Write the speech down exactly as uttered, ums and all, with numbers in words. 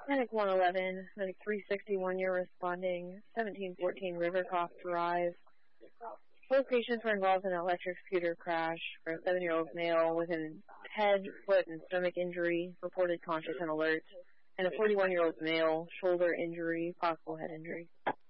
Medic one eleven, Medic three sixty-one, you're responding, seventeen fourteen Rivercroft Drive. Both patients were involved in an electric scooter crash for a seven-year-old male with a head, foot, and stomach injury, reported conscious and alert, and a forty-one-year-old male, shoulder injury, possible head injury.